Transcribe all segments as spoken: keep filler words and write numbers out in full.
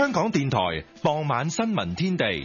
香港電台傍晚新聞天地。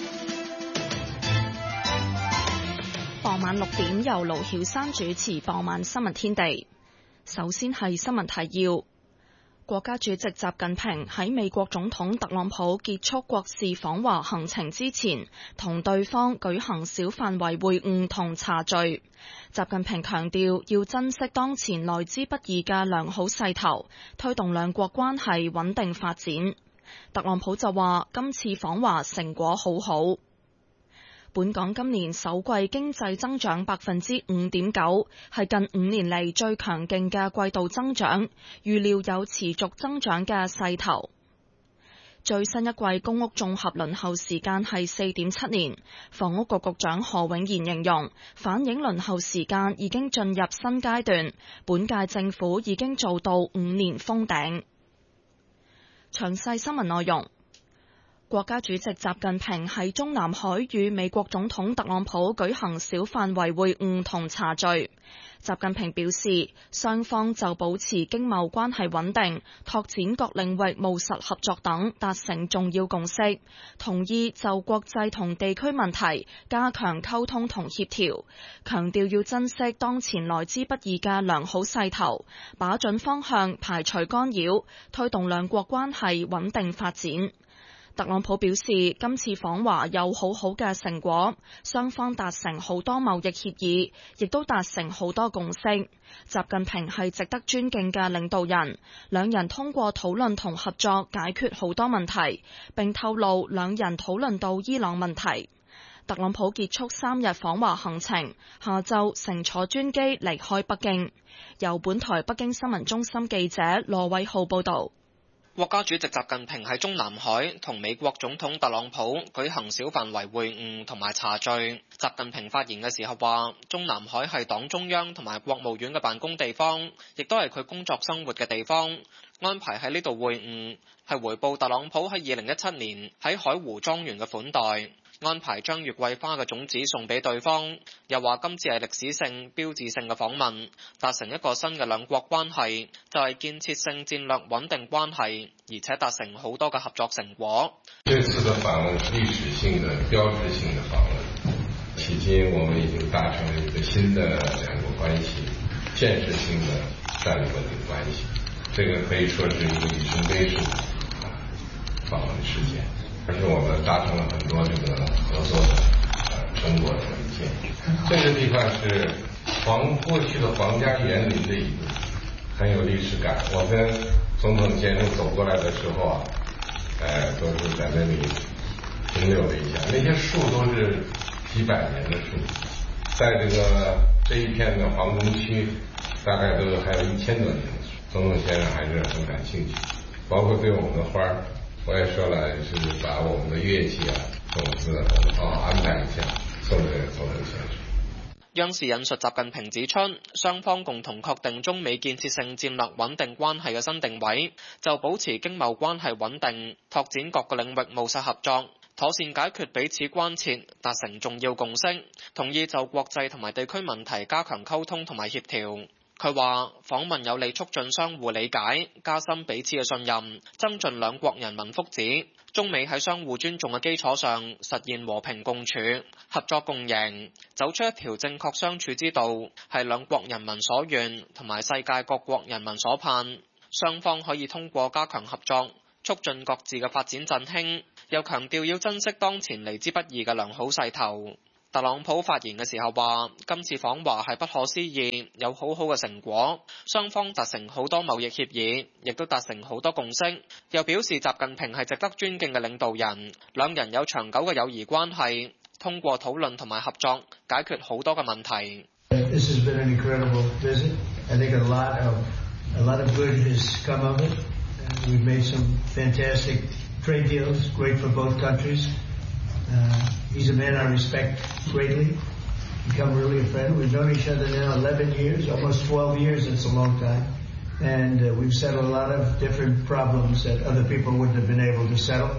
傍晚六點由盧曉山主持傍晚新聞天地。首先係新聞提要。國家主席習近平喺美國總統特朗普結束國事訪華行程之前，同對方舉行小範圍會晤同茶敘。習近平強調要珍惜當前來之不易嘅良好勢頭，推動兩國關係穩定發展。特朗普就話今次訪華成果好好。本港今年首季經濟增長百分之五點九，係近五年嚟最強勁嘅季度增長，預料有持續增長嘅勢頭。最新一季公屋綜合輪候時間係四點七年，房屋局局長何永賢形容，反映輪候時間已經進入新階段，本屆政府已經做到五年封頂。詳細新聞內容。國家主席習近平喺中南海與美國總統特朗普舉行小範圍會晤同茶敘。習近平表示，雙方就保持經貿關係穩定、拓展各領域務實合作等達成重要共識，同意就國際同地區問題加強溝通同協調，強調要珍惜當前來之不易嘅良好勢頭，把準方向，排除干擾，推動兩國關係穩定發展。特朗普表示，今次訪華有好好嘅成果，雙方達成好多貿易協議，亦都達成好多共識。習近平係值得尊敬嘅領導人，兩人通過討論同合作解決好多問題，並透露兩人討論到伊朗問題。特朗普結束三日訪華行程，下晝乘坐專機離開北京。由本台北京新聞中心記者羅偉浩報道。 國家主席習近平喺中南海同美國總統特朗普舉行小範圍會晤同埋茶敘。習近平發言嘅時候話，中南海係黨中央同埋國務院嘅辦公地方，亦都係佢工作生活嘅地方。安排喺呢度會晤，係回報特朗普喺二零一七年喺海湖莊園嘅款待。安排將月桂花嘅種子送俾對方，又話今次係歷史性、標誌性嘅訪問，達成一個新嘅兩國關係，就係建設性戰略穩定關係，而且達成好多嘅合作成果。 這次嘅訪問係歷史性的、標誌性嘅訪問，迄今我們已經達成了一個新的兩國關係，建設性的戰略穩定關係，這個可以說是一個里程碑式訪問事件。而且我們達成了很多這個合作的呃成果的文件。這個地方是皇過去的皇家園林的一部分，很有歷史感。我跟總統先生走過來的時候啊，呃，都是在那裏停留了一下。那些樹都是幾百年的樹，在這個這一片的皇宮區，大概都還有一千多年的樹。總統先生還是很感興趣，包括對我們的花兒。我也說了，是把我們的樂器啊、種子好好安排一下，送給總統先生。 央視引述習近平指出，雙方共同確定中美建設性戰略穩定關係嘅新定位，就保持經貿關係穩定，拓展各個領域務實合作，妥善解決彼此關切，達成重要共識，同意就國際同埋地區問題加強溝通同埋協調。佢話訪問有利促進相互理解，加深彼此嘅信任，增進兩國人民福祉。中美喺相互尊重嘅基礎上，實現和平共處、合作共贏，走出一條正確相處之道，係兩國人民所願，同埋世界各國人民所盼。雙方可以通過加強合作，促進各自嘅發展振興。又強調要珍惜當前嚟之不易嘅良好勢頭。特朗普發言嘅時候話，今次訪華係不可思議，有好好嘅成果，雙方達成好多貿易協議，亦都達成好多共識。又表示習近平係值得尊敬嘅領導人，兩人有長久嘅友誼關係，通過討論同埋合作解決好多嘅問題。 This has been an incredible visit. I think a lot of a lot of good has come of it. We've made some fantastic trade deals, great for both countries. Uh, he's a man I respect greatly. Become really a friend. We've known each other now eleven years, almost twelve years. It's a long time. And uh, we've settled a lot of different problems that other people wouldn't have been able to settle.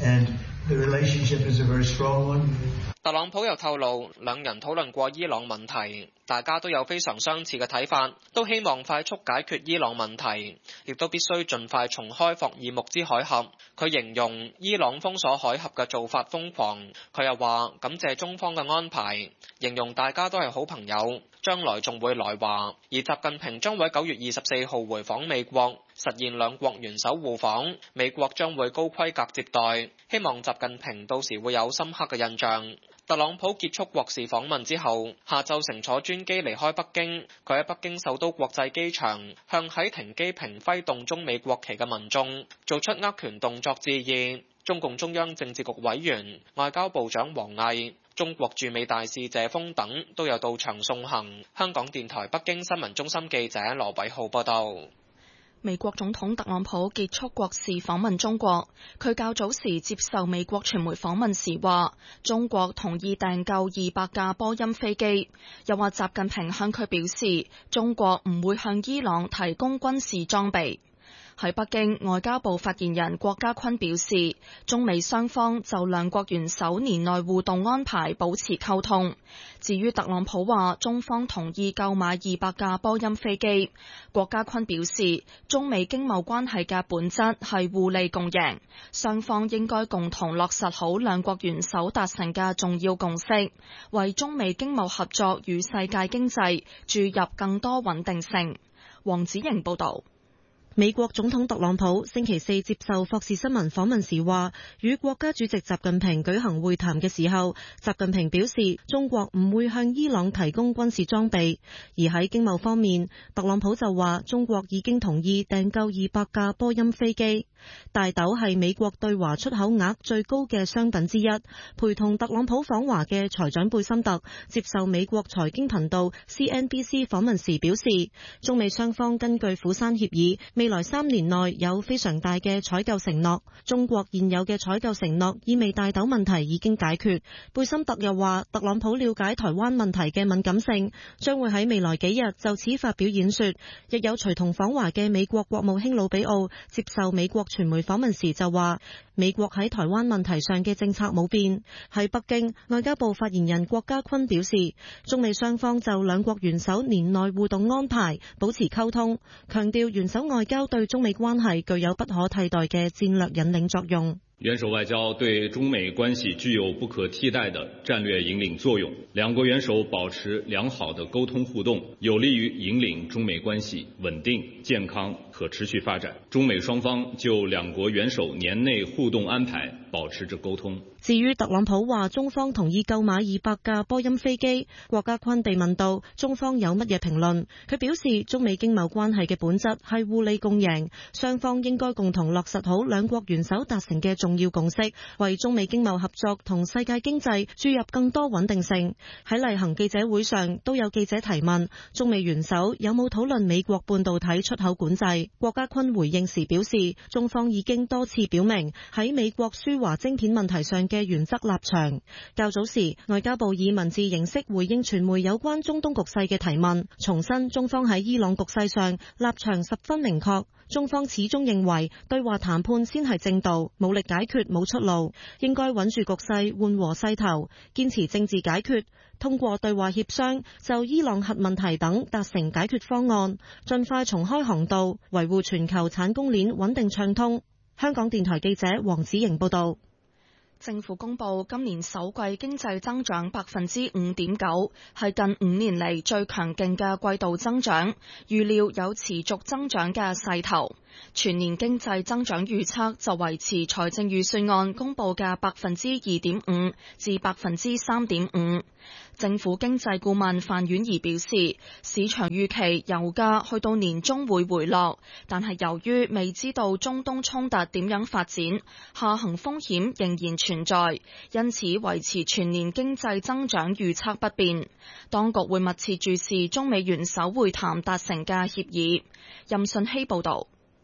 and the relationship is a very strong one. 特朗普又透露，兩人討論過伊朗問題，大家都有非常相似嘅睇法，都希望快速解決伊朗問題，亦都必須盡快重開霍爾木茲海峽。佢形容伊朗封鎖海峽嘅做法瘋狂，佢又話感謝中方嘅安排，形容大家都係好朋友，將來仲會來華。而習近平將會九月二十四號回訪美國，實現兩國元首互訪，美國將會高規格接待，希望習近平到時會有深刻嘅印象。特朗普結束國事訪問之後，下晝乘坐專機離開北京。佢喺北京首都國際機場向喺停機坪揮動中美國旗嘅民眾做出握拳動作致意。中共中央政治局委員、外交部長王毅、中國駐美大使謝鋒等都有到場送行。香港電台北京新聞中心記者羅偉浩報道。 美國總統特朗普結束國事訪問中國，佢較早時接受美國傳媒訪問時話，中國同意訂購二百架波音飛機，又話習近平向佢表示，中國唔會向伊朗提供軍事裝備。喺北京，外交部發言人郭家坤表示，中美雙方就兩國元首年內互動安排保持溝通。至於特朗普話中方同意購買二百架波音飛機，郭家坤表示，中美經貿關係嘅本質係互利共贏，雙方應該共同落實好兩國元首達成嘅重要共識，為中美經貿合作與世界經濟注入更多穩定性。黃子瑩報導。 美國總統特朗普星期四接受霍士新聞訪問時話，與國家主席習近平舉行會談嘅時候，習近平表示中國唔會向伊朗提供軍事裝備。而喺經貿方面，特朗普就話中國已經同意訂購二百架波音飛機。大豆係美國對華出口額最高嘅商品之一。陪同特朗普訪華嘅財長貝森特接受美國財經頻道 C N B C 訪問時表示，中美雙方根據釜山協議，未來三年內有非常大嘅採購承諾。中國現有嘅採購承諾意味大豆問題已經解決。貝森特又話，特朗普了解台灣問題嘅敏感性，將會喺未來幾日就此發表演說。亦有隨同訪華嘅美國國務卿魯比奧接受美國傳媒訪問時就話，美國喺台灣問題上嘅政策冇變。喺北京，外交部發言人郭家坤表示，中美雙方就兩國元首年內互動安排保持溝通，強調元首外交對中美關係具有不可替代嘅戰略引領作用。 元首外交對中美關係具有不可替代的戰略引領作用，兩國元首保持良好的溝通互動，有利於引領中美關係穩定、健康、可持續發展。中美雙方就兩國元首年內互動安排保持着溝通。 至於特朗普話中方同意購買二百架波音飛機，郭家坤被問到中方有乜嘢評論，佢表示中美經貿關係嘅本質係互利共贏，雙方應該共同落實好兩國元首達成嘅重要共識，為中美經貿合作同世界經濟注入更多穩定性。喺例行記者會上都有記者提問，中美元首有冇討論美國半導體出口管制？郭家坤回應時表示，中方已經多次表明喺美國輸華晶片問題上嘅原則立場。較早時，外交部以文字形式回應傳媒有關中東局勢嘅提問，重申中方喺伊朗局勢上立場十分明確，中方始終認為對話談判先係正道，武力解決冇出路，應該穩住局勢，緩和勢頭，堅持政治解決，通過對話協商就伊朗核問題等達成解決方案，盡快重開航道，維護全球產供鏈穩定暢通。香港電台記者黃子瑩報道。 政府公布今年首季經濟增長百分之五點九，係近五年嚟最強勁嘅季度增長，預料有持續增長嘅勢頭。全年經濟增長預測就維持財政預算案公布嘅百分之二點五至百分之三點五。政府經濟顧問范婉儀表示，市場預期油價去到年中會回落，但係由於未知道中東衝突點樣發展，下行風險仍然存在，因此維持全年經濟增長預測不變。當局會密切注視中美元首會談達成嘅協議。任信希報導。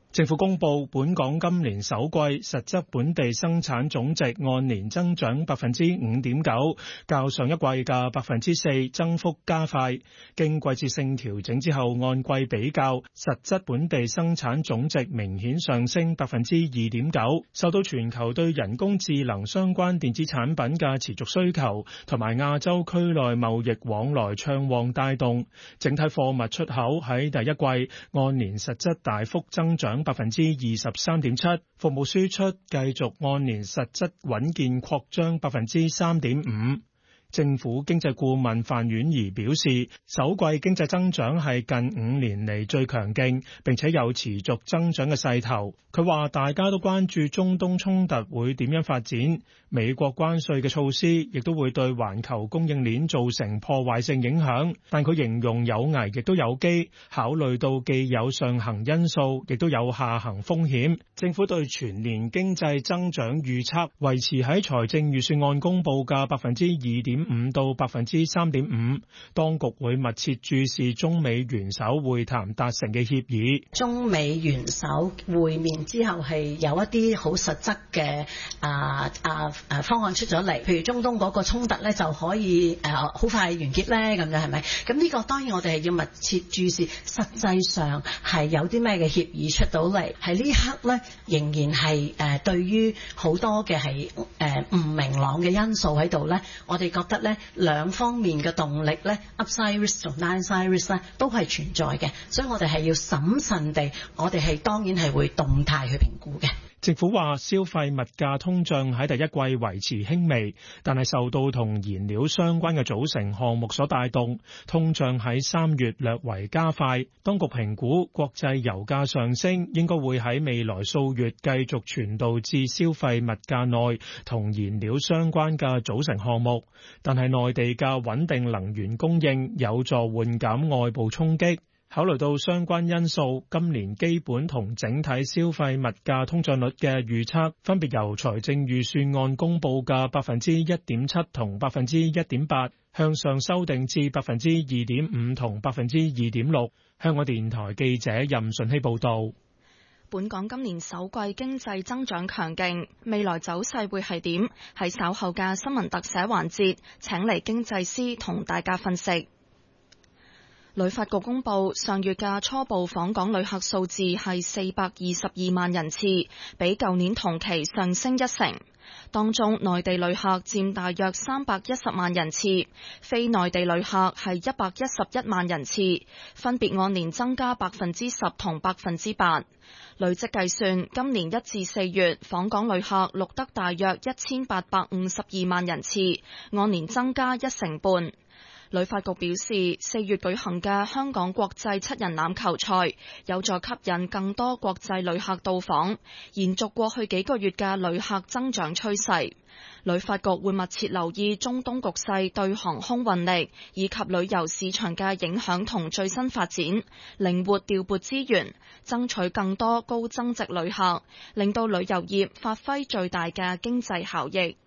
政府公布本港今年首季實質本地生產總值按年增長百分之五點九，較上一季嘅百分之四增幅加快。經季節性調整之後，按季比較，實質本地生產總值明顯上升百分之二點九，受到全球對人工智能相關電子產品嘅持續需求，同埋亞洲區內貿易往來暢旺帶動，整體貨物出口喺第一季按年實質大幅增長百分之二十三點七，服務輸出繼續按年實質穩健擴張百分之三點五。政府經濟顧問范婉儀表示，首季經濟增長係近五年嚟最強勁，並且有持續增長嘅勢頭。佢話大家都關注中東衝突會點樣發展，美國關稅嘅措施亦都會對環球供應鏈造成破壞性影響，但佢形容有危亦都有機，考慮到既有上行因素，亦都有下行風險。政府對全年經濟增長預測維持喺財政預算案公布嘅百分之二點五到百分之三點五，當局會密切注視中美元首會談達成嘅協議。 中美元首會面之後係有一啲好實質嘅啊啊啊方案出咗嚟，譬如中東嗰個衝突咧就可以誒好、啊、快完結咧，咁樣係咪？咁呢個當然我哋係要密切注視，實際上係有啲咩嘅協議出到嚟。喺呢一刻咧，仍然係誒、呃、對於好多嘅係誒唔明朗嘅因素喺度咧，我哋覺得咧兩方面嘅動力咧 ，upside risk 同 downside risk 咧都係存在嘅，所以我哋係要審慎地，我哋係當然係會動態去評估嘅。 政府話消費物價通脹喺第一季維持輕微，但係受到同燃料相關嘅組成項目所帶動，通脹喺三月略為加快。當局評估國際油價上升應該會喺未來數月繼續傳導至消費物價內同燃料相關嘅組成項目，但係內地嘅穩定能源供應有助緩減外部衝擊。考慮到相關因素，今年基本同整體消費物價通脹率嘅預測分別由財政預算案公布嘅百分之一點七同百分之一點八向上修訂至百分之二點五同百分之二點六。香港電台記者任順希報道。 本港今年首季經濟增長強勁，未來走勢會係點？喺稍後嘅新聞特寫環節，請嚟經濟師同大家分析。旅發局公布上月嘅初步訪港旅客數字係四百二十二萬人次，比舊年同期上升一成。當中內地旅客佔大約三百一十萬人次，非內地旅客係一百一十一萬人次，分別按年增加百分之十同百分之八。累積計算，今年一至四月訪港旅客錄得大約一千八百五十二萬人次，按年增加一成半。旅發局表示，四月舉行嘅香港國際七人欖球賽有助吸引更多國際旅客到訪，延續過去幾個月嘅旅客增長趨勢。旅發局會密切留意中東局勢對航空運力以及旅遊市場嘅影響同最新發展，靈活調撥資源，爭取更多高增值旅客，令到旅遊業發揮最大嘅經濟效益。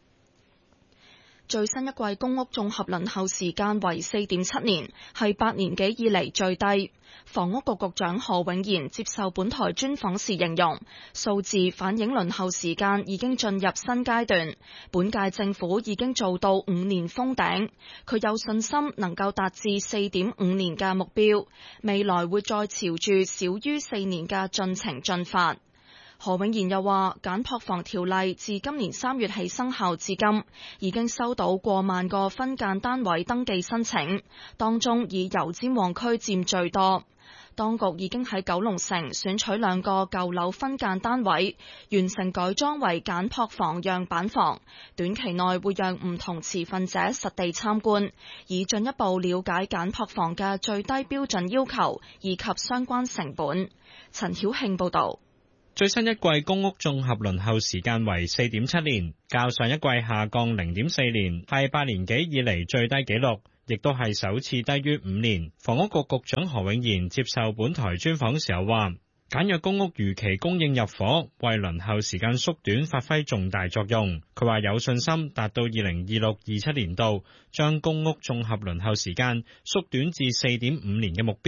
最新一季公屋綜合輪候時間為四點七年，係八年幾以嚟最低。房屋局局長何永賢接受本台專訪時形容，數字反映輪候時間已經進入新階段，本屆政府已經做到五年封頂，佢有信心能夠達至四點五年嘅目標，未來會再朝住少於四年嘅進程進發。何永賢又話，簡樸房條例自今年三月起生效至今，已經收到過萬個分間單位登記申請，當中以油尖旺區佔最多。當局已經喺九龍城選取兩個舊樓分間單位，完成改裝為簡樸房樣板房，短期內會讓唔同持份者實地參觀，以進一步了解簡樸房嘅最低標準要求以及相關成本。陳曉慶報導。 最新一季公屋綜合輪候時間為四點七年，較上一季下降零點四年，係八年幾以嚟最低紀錄，亦都係首次低於五年。房屋局局長何永賢接受本台專訪時候話，簡約公屋如期供應入伙，為輪候時間縮短發揮重大作用。佢話有信心達到二零二六二七年度將公屋綜合輪候時間縮短至四點五年嘅目標。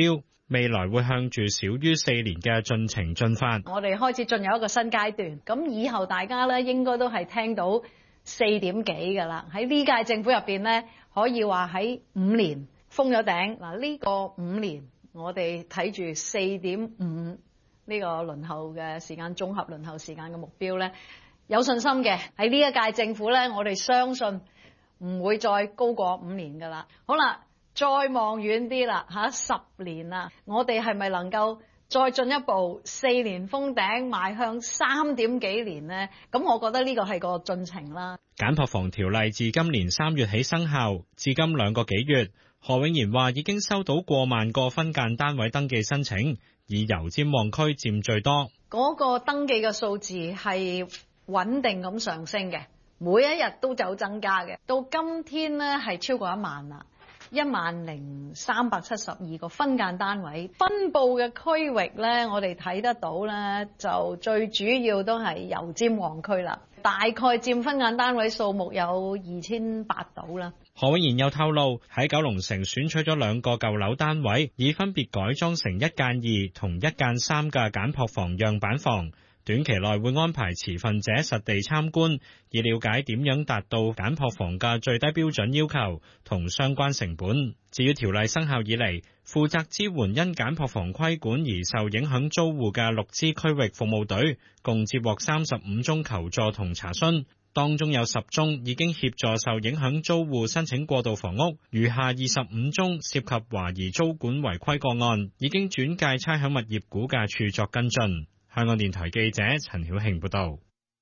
未來會向住少於四年嘅進程進發。 我哋開始進入一個新階段，咁以後大家咧應該都係聽到四點幾㗎啦。喺呢屆政府入邊咧，可以話喺五年封咗頂。嗱，呢個五年我哋睇住四點五呢個輪候嘅時間，綜合輪候時間嘅目標咧，有信心嘅。喺呢一屆政府咧，我哋相信唔會再高過五年㗎啦。好啦。再望遠啲啦，嚇十年啦，我哋係咪能夠再進一步四年封頂，邁向三點幾年呢？咁我覺得呢個係個進程啦。 簡樸房條例自今年三月起生效，至今兩個幾月，何永賢話已經收到過萬個分間單位登記申請，以油尖旺區佔最多。 嗰個登記嘅數字係穩定咁上升嘅，每一日都有增加嘅，到今天呢係超過一萬啦。一萬零三百七十二個分間單位分佈嘅區域咧，我哋睇得到咧，就最主要都係油尖旺區啦，大概佔分間單位數目有二千八到啦。 何永賢又透露，喺九龍城選取咗兩個舊樓單位，以分別改裝成一間二同一間三嘅簡樸房樣板房。短期內會安排持份者實地參觀，以了解點樣達到簡樸房嘅最低標準要求同相關成本。至於條例生效以嚟，負責支援因簡樸房規管而受影響租戶嘅六支區域服務隊，共接獲三十五宗求助同查詢，當中有十宗已經協助受影響租戶申請過渡房屋，餘下二十五宗涉及懷疑租管違規個案，已經轉介差餉物業估價署作跟進。香港電台記者陳曉慶報道。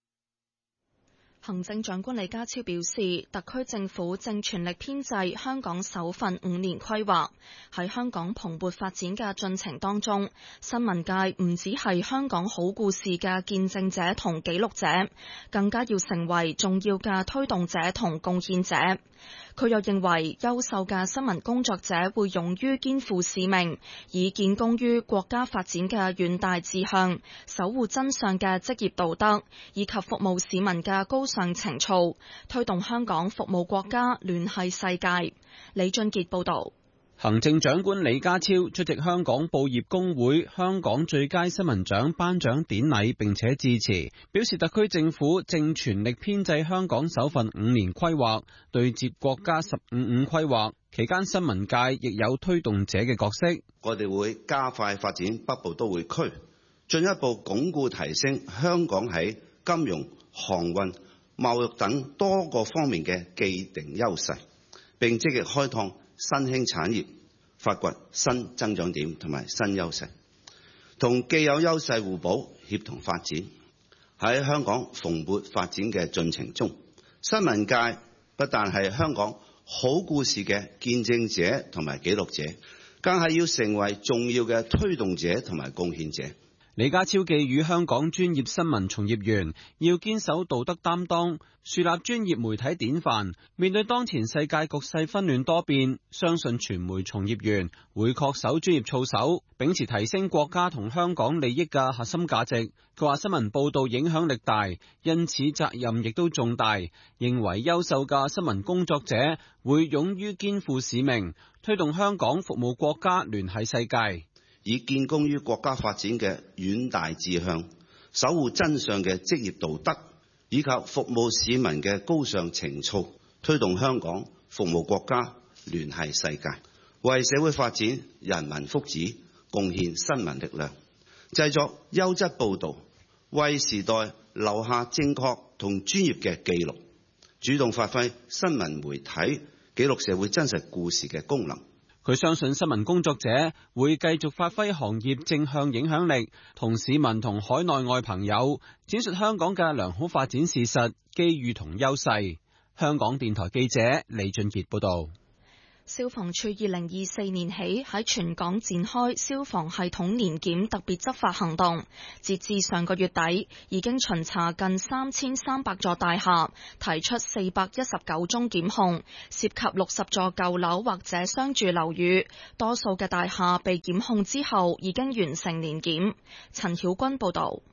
行政長官李家超表示，特區政府正全力編製香港首份五年規劃。喺香港蓬勃發展嘅進程當中，新聞界唔只係香港好故事嘅見證者同記錄者，更加要成為重要嘅推動者同貢獻者。佢又認為，優秀嘅新聞工作者會勇於肩負使命，以建功於國家發展嘅遠大志向，守護真相嘅職業道德，以及服務市民嘅高尚情操，推動香港服務國家，聯繫世界。李俊傑報導。 行政長官李家超出席香港報業公會香港最佳新聞獎頒獎典禮，並且致辭，表示特區政府正全力編製香港首份五年規劃，對接國家十五五規劃期間，新聞界亦有推動者嘅角色。 我哋會加快發展北部都會區，進一步鞏固提升香港喺金融、航運、貿易等多個方面嘅既定優勢，並積極開拓新興產業，發掘新增長點同埋新優勢，同既有優勢互補，協同發展。喺香港蓬勃發展嘅進程中，新聞界不但係香港好故事嘅見證者同埋記錄者，更係要成為重要嘅推動者同埋貢獻者。 李家超寄語香港專業新聞從業員要堅守道德擔當，樹立專業媒體典範。面對當前世界局勢紛亂多變，相信傳媒從業員會恪守專業操守，秉持提升國家同香港利益嘅核心價值。佢話新聞報道影響力大，因此責任亦都重大。認為優秀嘅新聞工作者會勇於肩負使命，推動香港服務國家，聯繫世界。 以建功於國家發展嘅遠大志向，守護真相嘅職業道德，以及服務市民嘅高尚情操，推動香港服務國家，聯繫世界，為社會發展、人民福祉貢獻新聞力量，製作優質報導，為時代留下正確同專業嘅記錄，主動發揮新聞媒體記錄社會真實故事嘅功能。 佢相信新聞工作者會繼續發揮行業正向影響力，同市民同海內外朋友展述香港嘅良好發展事實、機遇同優勢。香港電台記者李俊傑報道。 消防處二零二四年起喺全港展開消防系統年檢特別執法行動，截至上個月底，已經巡查近三千三百座大廈，提出四百一十九宗檢控，涉及六十座舊樓或者商住樓宇，多數嘅大廈被檢控之後已經完成年檢。陳曉君報道。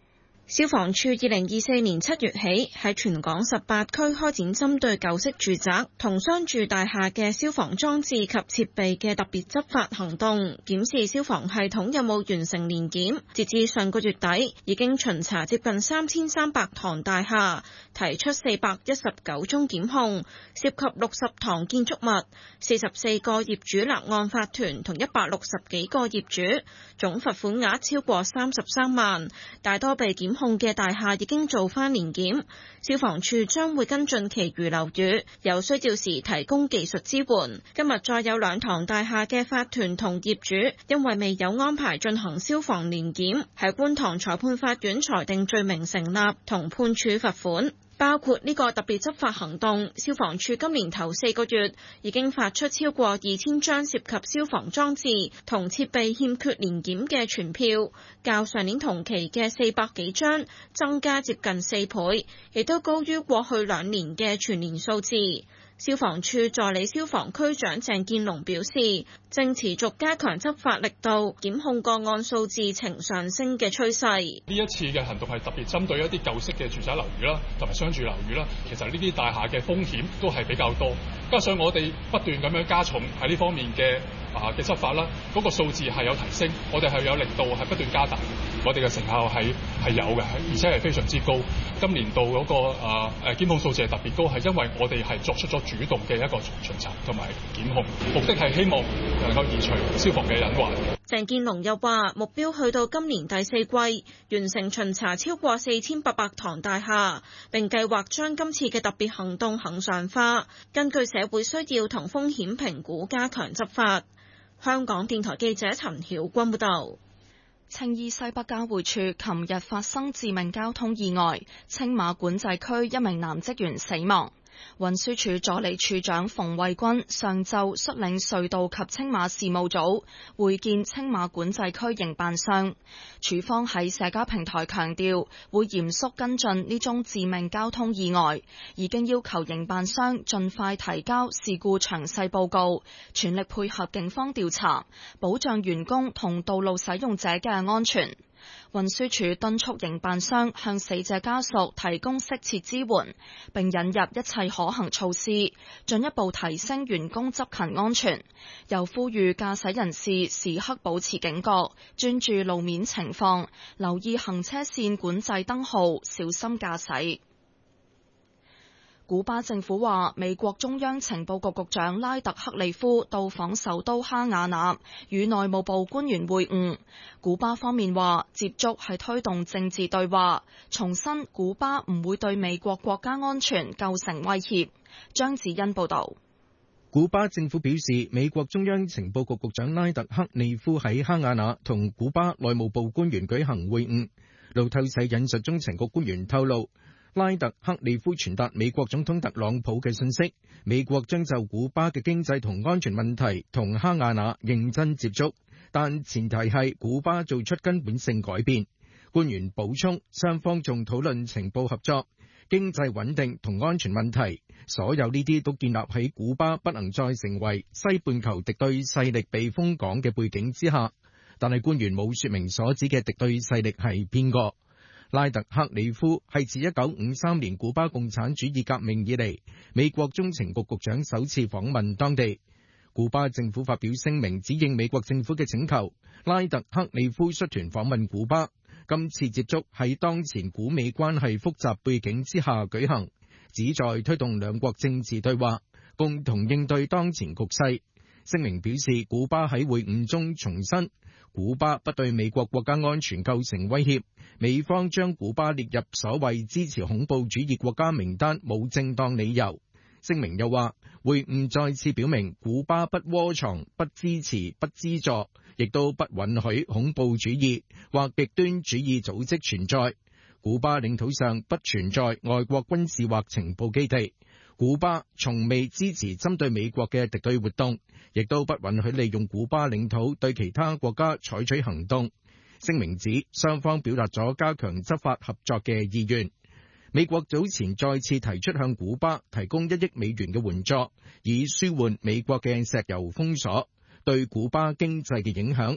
消防處二零二四年七月起喺全港十八區開展針對舊式住宅同商住大廈嘅消防裝置及設備嘅特別執法行動，檢視消防系統有冇完成年檢。截至上個月底，已經巡查接近三千三百幢大廈，提出四百一十九宗檢控，涉及六十幢建築物、四十四個業主立案法團同一百六十幾個業主，總罰款額超過三十三萬，大多被檢控嘅大廈已經做返年檢，消防處將會跟進其餘樓宇，有需要時提供技術支援。今日再有兩幢大廈嘅法團同業主因為未有安排進行消防年檢，喺觀塘裁判法院裁定罪名成立同判處罰款。包括呢個特別執法行動，消防處今年頭四個月已經發出超過二千張涉及消防裝置同設備欠缺年檢嘅傳票，較上年同期嘅四百幾張增加接近四倍，亦都高於過去兩年嘅全年數字。消防處助理消防區長鄭建龍表示，正持續加強執法力度，檢控個案數字呈上升嘅趨勢。 呢一次嘅行動係特別針對一啲舊式嘅住宅樓宇啦，同埋商住樓宇啦。其實呢啲大廈嘅風險都係比較多，加上我哋不斷咁樣加重喺呢方面嘅啊嘅執法啦，嗰個數字係有提升，我哋係有力度係不斷加大，我哋嘅成效係係有嘅，而且係非常之高。今年度嗰個啊誒檢控數字係特別高，係因為我哋係作出咗主動嘅一個巡查同埋檢控，目的係希望能夠移除消防嘅隱患。 鄭建龍又話，目標去到今年第四季完成巡查超過四千八百幢大廈，並計劃將今次嘅特別行動恆常化，根據社會需要同風險評估加強執法。香港電台記者陳曉君報道。 青衣西北交匯處琴日發生致命交通意外，青馬管制區一名男職員死亡。運輸署助理處長馮慧君上晝率領隧道及青馬事務組會見青馬管制區營辦商，署方喺社交平台強調會嚴肅跟進呢宗致命交通意外，已經要求營辦商盡快提交事故詳細報告，全力配合警方調查，保障員工同道路使用者嘅安全。運輸署敦促營辦商向死者家屬提供適切支援，並引入一切可行措施，進一步提升員工執勤安全。又呼籲駕駛人士時刻保持警覺，專注路面情況，留意行車線管制燈號，小心駕駛。古巴政府話，美國中央情報局局長拉特克利夫到訪首都哈瓦那，與內務部官員會晤。古巴方面話，接觸係推動政治對話，重申古巴唔會對美國國家安全構成威脅。張子欣報道。 古巴政府表示，美國中央情報局局長拉特克利夫喺哈瓦那同古巴內務部官員舉行會晤。路透社引述中情局官員透露，拉特克利夫傳達美國總統特朗普嘅信息，美國將就古巴嘅經濟同安全問題同哈瓦那認真接觸，但前提係古巴做出根本性改變。官員補充，雙方仲討論情報合作、經濟穩定同安全問題，所有呢啲都建立喺古巴不能再成為西半球敵對勢力避風港嘅背景之下。但係官員冇說明所指嘅敵對勢力係邊個。拉特克里夫係自一九五三年古巴共產主義革命以嚟，美國中情局局長首次訪問當地。古巴政府發表聲明，指應美國政府嘅請求，拉特克里夫率團訪問古巴。今次接觸喺當前古美關係複雜背景之下舉行，旨在推動兩國政治對話，共同應對當前局勢。聲明表示，古巴喺會晤中重申，古巴不對美國國家安全構成威脅，美方將古巴列入所謂支持恐怖主義國家名單冇正當理由。聲明又話，會晤再次表明古巴不窩藏、不支持、不資助，亦都不允許恐怖主義或極端主義組織存在。古巴領土上不存在外國軍事或情報基地。古巴從未支持針對美國嘅敵對活動，亦都不允許利用古巴領土對其他國家採取行動。聲明指雙方表達咗加強執法合作嘅意願。美國早前再次提出向古巴提供一億美元嘅援助，以舒緩美國嘅石油封鎖對古巴經濟嘅影響。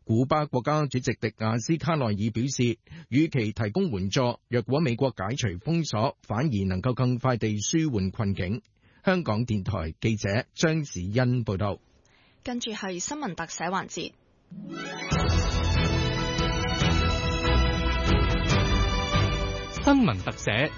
古巴國家主席迪亞斯卡內爾表示，與其提供援助，若果美國解除封鎖，反而能夠更快地舒緩困境。香港電台記者張子欣報道。 跟住係新聞特寫環節。 新聞特寫。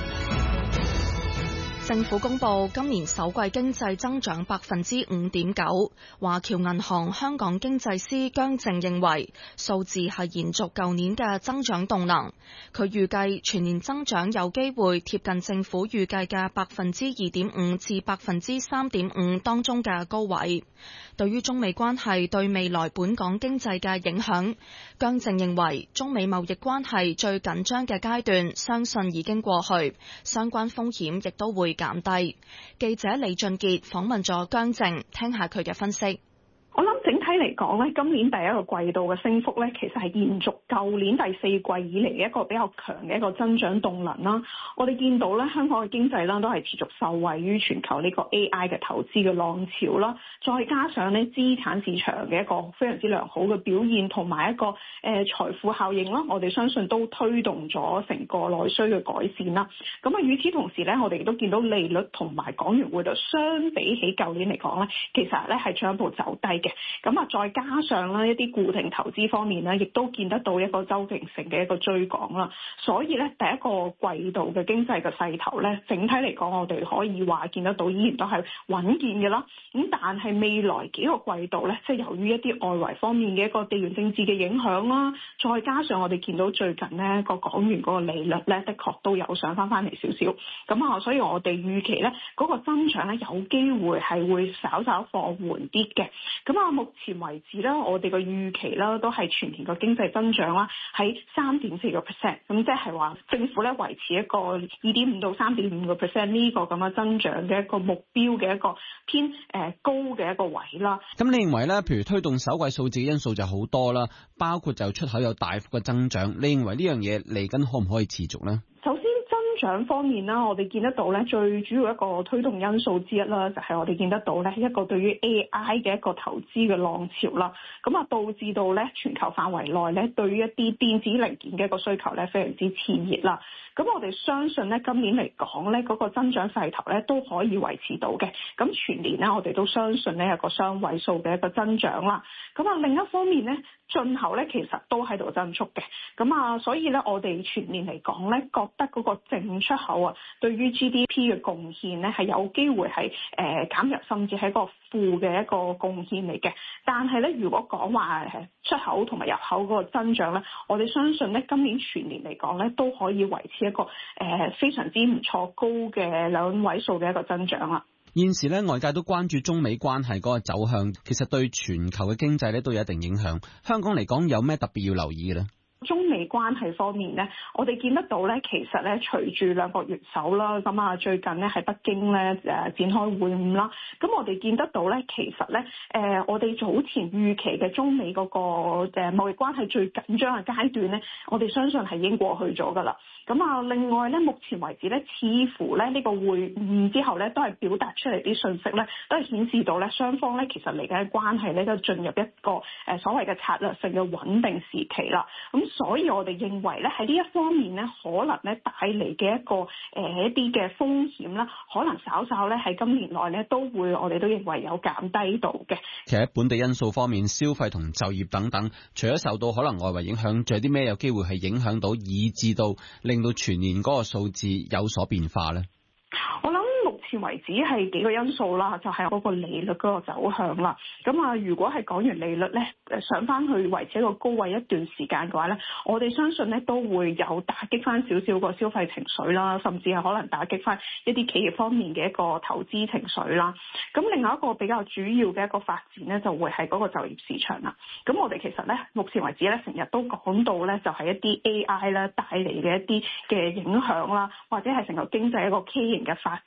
政府公布今年首季經濟增長百分之五點九。華僑銀行香港經濟師姜正認為，數字係延續舊年嘅增長動能。佢預計全年增長有機會貼近政府預計嘅百分之二點五至百分之三點五當中嘅高位。對於中美關係對未來本港經濟嘅影響，姜正認為中美貿易關係最緊張嘅階段相信已經過去，相關風險亦都會減低。記者李俊傑訪問咗姜正，聽下佢嘅分析。 我諗整體嚟講咧，今年第一個季度嘅升幅咧，其實係延續舊年第四季以嚟嘅一個比較強嘅一個增長動能啦。我哋見到咧，香港嘅經濟啦都係持續受惠於全球呢個 A I 嘅投資嘅浪潮啦，再加上咧資產市場嘅一個非常之良好嘅表現，同埋一個誒、呃、財富效應啦，我哋相信都推動咗成個內需嘅改善啦。咁啊，與此同時咧，我哋亦都見到利率同埋港元匯率相比起舊年嚟講咧，其實咧係進一步走低。咁啊，再加上咧一啲固定投資方面咧，亦都見得到一個周期性嘅一個追趕啦。所以咧，第一個季度嘅經濟嘅勢頭咧，整體嚟講，我哋可以話見得到依然都係穩健嘅啦。咁但係未來幾個季度咧，即係由於一啲外圍方面嘅一個地緣政治嘅影響啦，再加上我哋見到最近呢個港元嗰個利率咧，的確都有上翻翻嚟少少。咁啊，所以我哋預期咧嗰個增長咧有機會係會稍稍放緩啲嘅。咁啊，目前為止咧，我哋嘅預期啦，都係全年個經濟增長啦，喺三點四個 percent， 咁即係話政府咧維持一個二點五到三點五個 percent 呢個咁嘅增長嘅一個目標嘅一個偏誒高嘅一個位啦。 咁你認為咧，譬如推動首季數字嘅因素就好多啦，包括就出口有大幅嘅增長，你認為呢樣嘢嚟緊可唔可以持續咧？ 首先增長方面啦，我哋見得到咧，最主要一個推動因素之一啦，就係我哋見得到咧一個對於 A I 嘅一個投資嘅浪潮啦，咁啊導致到咧全球範圍內咧對於一啲電子零件嘅一個需求咧非常之熾熱啦。咁我哋相信咧今年嚟講咧嗰個增長勢頭咧都可以維持到嘅。咁全年咧我哋都相信咧有個雙位數嘅一個增長啦。咁啊另一方面咧進口咧其實都喺度增速嘅。咁啊所以咧我哋全年嚟講咧覺得嗰個淨出口啊對於 G D P 嘅貢獻咧係有機會係誒減弱，甚至係一個負嘅一個貢獻嚟嘅。但係咧如果講話係出口同埋入口嗰個增長咧，我哋相信咧今年全年嚟講咧都可以維持一個誒、呃、非常之唔錯高嘅兩位數嘅一個增長啦。 現時咧外界都關注中美關係嗰個走向，其實對全球嘅經濟咧都有一定影響。香港嚟講有咩特別要留意嘅咧？ 中美關係方面咧，我哋見得到咧，其實咧隨住兩國元首啦，咁啊最近咧喺北京咧誒展開會晤啦，咁我哋見得到咧，其實咧誒我哋早前預期嘅中美嗰個誒貿易關係最緊張嘅階段咧，我哋相信係已經過去咗㗎啦。咁啊另外咧，目前為止咧，似乎咧呢個會晤之後咧，都係表達出嚟啲訊息咧，都係顯示到咧雙方咧其實嚟緊嘅關係咧都進入一個誒所謂嘅策略性嘅穩定時期啦。咁所以我哋認為咧喺呢一方面咧，可能咧帶嚟嘅一個誒、呃、一啲嘅風險啦，可能稍稍咧喺今年內咧都會，我哋都認為有減低到嘅。 其實喺本地因素方面，消費同就業等等，除咗受到可能外圍影響，仲有啲咩有機會係影響到，以致到令到全年嗰個數字有所變化咧？ 我諗目前為止係幾個因素啦，就係、是、嗰個利率嗰個走向啦。咁啊，如果係港元利率咧上翻去維持一個高位一段時間嘅話咧，我哋相信咧都會有打擊翻少少個消費情緒啦，甚至係可能打擊翻一啲企業方面嘅一個投資情緒啦。咁另外一個比較主要嘅一個發展咧，就會係嗰個就業市場啦。咁我哋其實咧目前為止咧成日都講到咧，就係一啲 A I 咧帶嚟嘅一啲嘅影響啦，或者係成個經濟一個畸形嘅發展啦。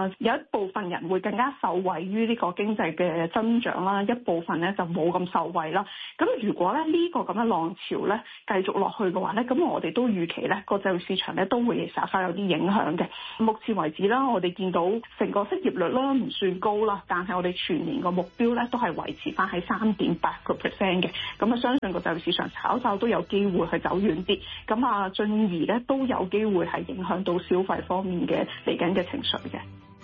啦。有一部分人會更加受惠於呢個經濟嘅增長啦，一部分咧就冇咁受惠啦。咁如果咧呢個咁嘅浪潮咧繼續落去嘅話咧，咁我哋都預期咧個就業市場咧都會稍稍有啲影響嘅。目前為止啦，我哋見到成個失業率啦唔算高啦，但係我哋全年個目標咧都係維持翻喺三點八個 percent 嘅。咁啊，相信個就業市場稍稍都有機會去走遠啲。咁啊，進而咧都有機會係影響到消費方面嘅嚟緊嘅情緒嘅。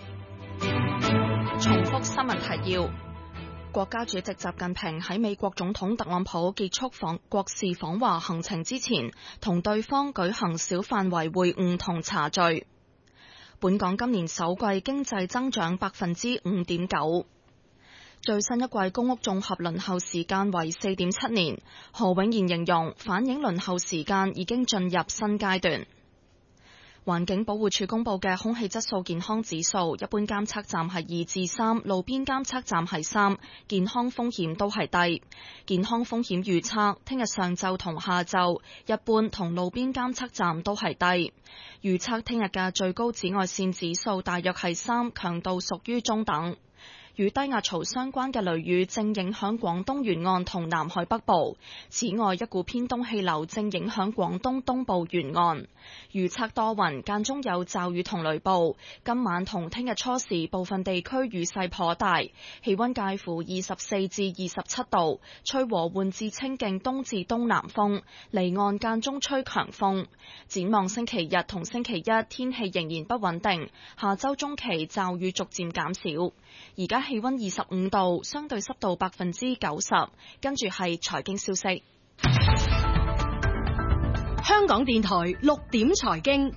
重複新聞提要：國家主席習近平喺美國總統特朗普結束訪國事訪華行程之前，同對方舉行小範圍會晤同茶敘。本港今年首季經濟增長百分之五點九。最新一季公屋綜合輪候時間為四點七年，何永賢形容反映輪候時間已經進入新階段。環境保護署公布嘅空氣質素健康指數，一般監測站係二至三，路邊監測站係三，健康風險都係低。健康風險預測，聽日上晝同下晝，一般同路邊監測站都係低。預測聽日嘅最高紫外線指數大約係三，強度屬於中等。與低壓槽相關嘅雷雨正影響廣東沿岸同南海北部。此外，一股偏東氣流正影響廣東東部沿岸。預測多雲，間中有驟雨同雷暴。今晚同聽日初時，部分地區雨勢頗大，氣溫介乎二十四至二十七度，吹和緩至清勁東至東南風，離岸間中吹強風。展望星期日同星期一，天氣仍然不穩定。下周中期驟雨逐漸減少。而家氣溫二十五度，相對濕度百分之九十。跟住係財經消息。 香港電台六點財經，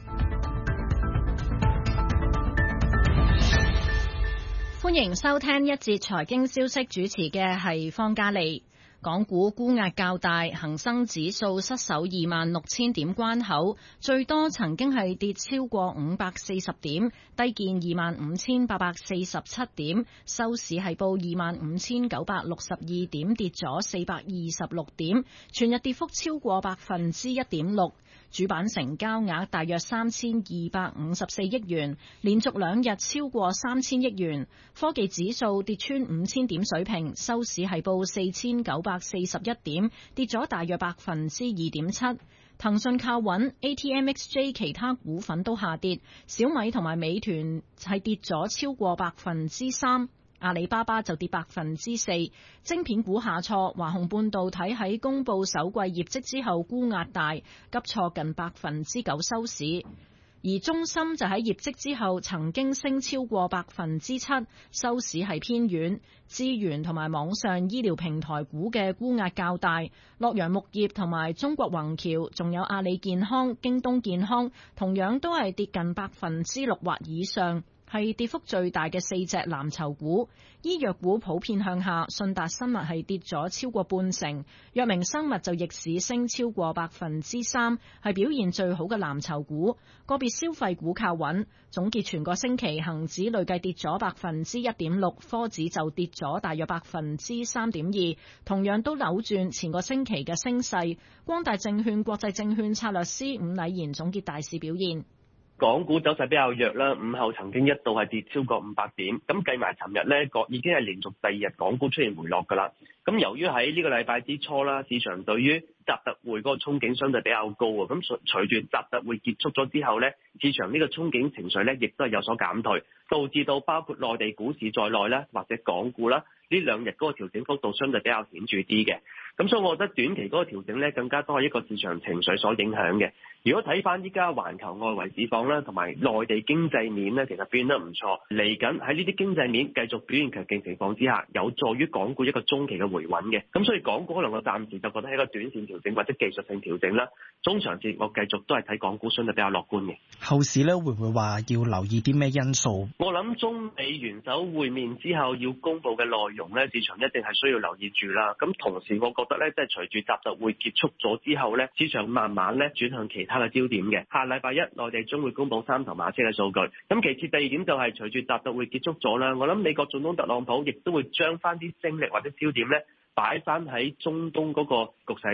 歡迎收聽一節財經消息，主持嘅係方嘉利。港股沽壓較大，恒生指數失守二萬六千點關口，最多曾經係跌超過五百四十點，低見二萬五千八百四十七點，收市係報二萬五千九百六十二點，跌咗四百二十六點，全日跌幅超過百分之一點六。主板成交額大約三千二百五十四億元，連續兩日超過三千億元。科技指數跌穿五千點水平，收市係報四千九百四十一點，跌咗大約百分之二點七。騰訊靠穩 ，A T M X J 其他股份都下跌，小米同埋美團係跌咗超過百分之三。阿里巴巴就跌百分之四，晶片股下挫，華虹半導體喺公布首季業績之後沽壓大，急挫近百分之九收市。而中芯就喺業績之後曾經升超過百分之七，收市係偏軟。資源同埋網上醫療平台股嘅沽壓較大，洛陽木業同埋中國宏橋，仲有阿里健康、京東健康，同樣都係跌近百分之六或以上。係跌幅最大嘅四隻藍籌股，醫藥股普遍向下，信達生物係跌咗超過半成，藥明生物就逆市升超過百分之三，係表現最好嘅藍籌股。個別消費股靠穩。總結全個星期，恒指累計跌咗百分之一點六，科指就跌咗大約百分之三點二，同樣都扭轉前個星期嘅升勢。光大證券國際證券策略師伍禮賢總結大市表現。 港股走勢比較弱啦，午後曾經一度係跌超過五百點，咁計埋尋日呢個已經係連續第二日港股出現回落㗎啦。咁由於喺呢個禮拜之初啦，市場對於習特會嗰個憧憬相對比較高啊，咁隨隨住習特會結束咗之後呢，市場呢個憧憬情緒呢亦都係有所減退，導致到包括內地股市在內啦，或者港股啦，呢兩日嗰個調整幅度相對比較顯著啲嘅。咁所以我覺得短期嗰個調整呢，更加多係一個市場情緒所影響嘅。如果睇翻依家環球外圍市況啦，同埋內地經濟面呢，其實變得唔錯。嚟緊喺呢啲經濟面繼續表現強勁情況之下，有助於港股一個中期嘅回穩嘅。咁所以港股可能我暫時就覺得係一個短線調整或者技術性調整啦。中長線我繼續都係睇港股相對比較樂觀嘅。 後市呢會唔會話要留意啲咩因素？ 我諗中美元首會面之後要公布嘅內容呢，市場一定係需要留意住啦。咁同時我覺得呢，即係隨住習特會結束咗之後呢，市場慢慢呢轉向其他嘅焦點嘅。下禮拜一內地將會公布三頭馬車嘅數據。咁其次第二點就係隨住習特會結束咗啦，我諗美國總統特朗普亦都會將翻啲精力或者焦點呢擺翻喺中東嗰個局勢度。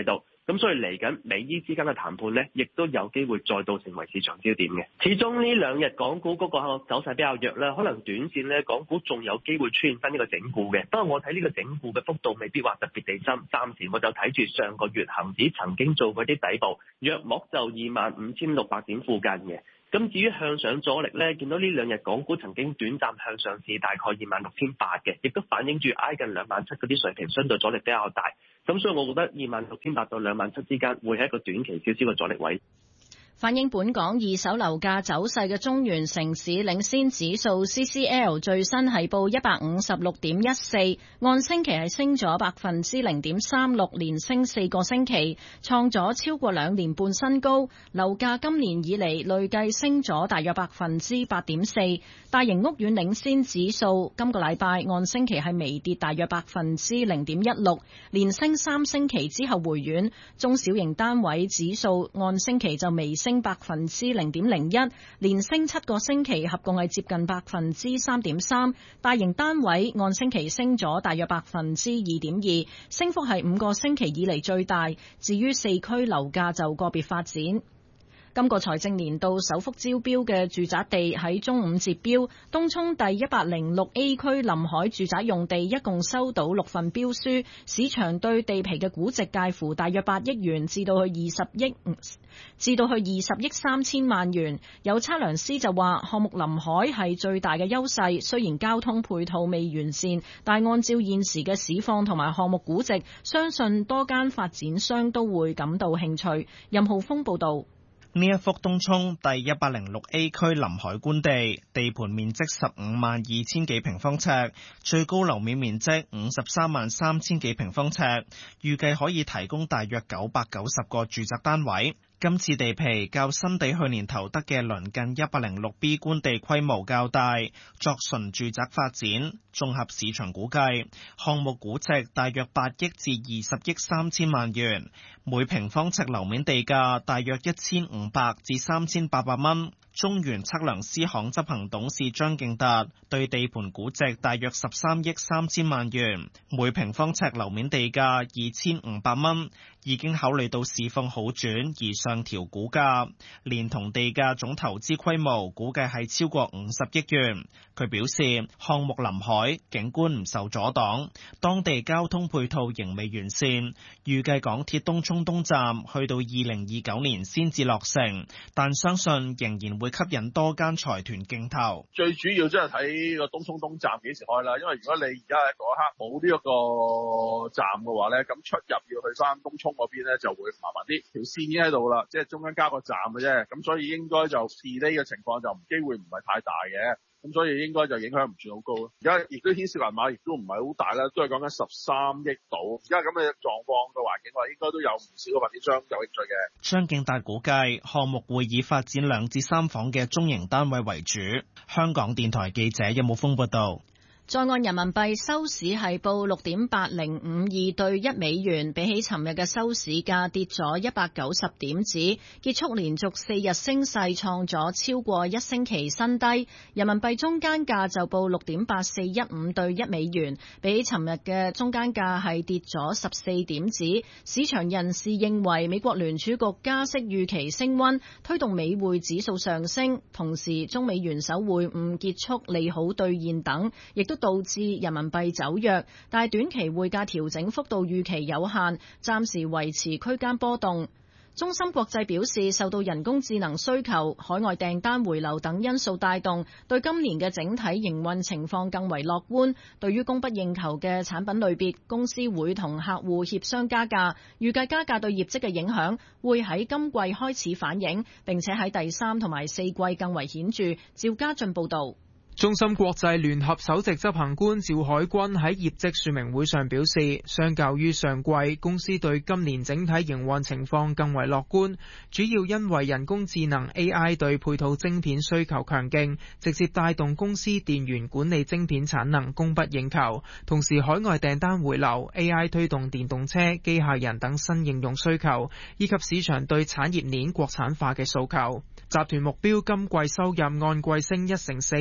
咁所以嚟緊美伊之間嘅談判呢，亦都有機會再度成為市場焦點嘅。始終呢兩日港股嗰個走勢比較弱啦，可能短線呢港股仲有機會出現翻呢個整固嘅。不過我睇呢個整固嘅幅度未必話特別地深，暫時我就睇住上個月恒指曾經做過啲底部，約莫就二萬五千六百點附近嘅。咁至於向上阻力呢，見到呢兩日港股曾經短暫向上至大概二萬六千八嘅，亦都反映住挨近兩萬七嗰啲水平，相對阻力比較大。咁所以我覺得二萬六千八到兩萬七之間會係一個短期少少嘅阻力位。 反映本港二手樓價走勢嘅中原城市領先指數 C C L 最新係報一百五十六點一四，按星期係升咗百分之零點三六，連升四個星期，創咗超過兩年半新高。樓價今年以嚟累計升咗大約百分之八點四。大型屋苑領先指數今個禮拜按星期係微跌大約百分之零點一六，連升三星期之後回軟。中小型單位指數按星期就微升升百分之零點零一，連升七個星期，合共係接近百分之三點三。大型單位按星期升咗大約百分之二點二，升幅係五個星期以嚟最大。至於四區樓價就個別發展。今個財政年度首幅招標嘅住宅地喺中午截標，東涌第一百零六 A 區臨海住宅用地一共收到六份標書，市場對地皮嘅估值介乎大約八億元至到去二十億至到去二十億三千萬元。有測量師就話，項目臨海係最大嘅優勢，雖然交通配套未完善，但按照現時嘅市況同埋項目估值，相信多間發展商都會感到興趣。任浩峰報導。 呢一幅東涌第一百零六 A 區臨海官地，地盤面積十五萬二千幾平方尺，最高樓面面積五十三萬三千幾平方尺，預計可以提供大約九百九十個住宅單位。今次地皮較新地去年投得嘅鄰近一百零六 B 官地規模較大，作純住宅發展。綜合市場估計，項目估值大約八億至二十億三千萬元，每平方尺樓面地價大約一千五百至三千八百蚊。中原測量師行執行董事張敬達對地盤估值大約十三億三千萬元，每平方尺樓面地價二千五百蚊，已經考慮到市況好轉而上調估價，連同地價總投資規模估計係超過五十億元。佢表示，項目臨海，景觀唔受阻擋，當地交通配套仍未完善，預計港鐵東涌東站去到二零二九年先至落成，但相信仍然會吸引多間財團競投。 最主要真係睇個東涌東站幾時開啦，因為如果你而家喺嗰一刻冇呢一個站嘅話咧，咁出入要去翻東涌嗰邊咧就會麻煩啲。條線已經喺度啦，即係中間加個站嘅啫，咁所以應該就 delay 嘅情況就機會唔係太大嘅。咁所以應該就影響唔算好高咯。而家亦都牽涉銀碼，亦都唔係好大啦，都係講緊十三億度。而家咁嘅狀況嘅環境話，應該都有唔少嘅發展商有興趣嘅。 張敬達估計項目會以發展兩至三房嘅中型單位為主。香港電台記者任武峰報道。 在岸人民幣收市係報六點八零五二對一美元，比起尋日嘅收市價跌咗一百九十點子，結束連續四日升勢，創咗超過一星期新低。人民幣中間價就報六點八四一五對一美元，比起尋日嘅中間價係跌咗十四點子。市場人士認為美國聯儲局加息預期升溫，推動美匯指數上升，同時中美元首會晤結束利好兌現等，亦都導致人民幣走弱，但係短期匯價調整幅度預期有限，暫時維持區間波動。中芯國際表示，受到人工智能需求、海外訂單回流等因素帶動，對今年嘅整體營運情況更為樂觀。對於供不應求嘅產品類別，公司會同客戶協商加價，預計加價對業績嘅影響會喺今季開始反映，並且喺第三同埋四季更為顯著。趙家俊報導。 中芯國際聯合首席執行官趙海軍喺業績說明會上表示，相較於上季，公司對今年整體營運情況更為樂觀，主要因為人工智能 A I 對配套晶片需求強勁，直接帶動公司電源管理晶片產能供不應求，同時海外訂單回流， A I 推動電動車、機械人等新應用需求，以及市場對產業鏈國產化嘅訴求。集團目標今季收入按季升一成四至一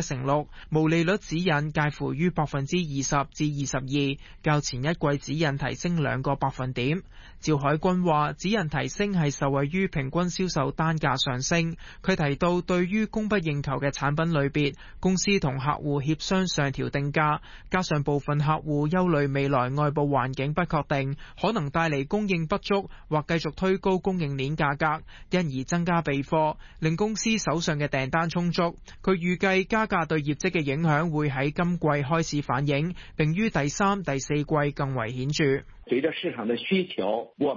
成六，毛利率指引介乎於百分之二十至二十二，較前一季指引提升兩個百分點。趙海軍話指引提升係受惠於平均銷售單價上升。佢提到對於供不應求嘅產品類別，公司同客戶協商上調定價，加上部分客戶憂慮未來外部環境不確定，可能帶嚟供應不足或繼續推高供應鏈價格，因而增加備貨，令公司手上嘅訂單充足。佢預計加價對業績嘅影響會喺今季開始反映，並於第三、第四季更為顯著。 隨着市場的需求，我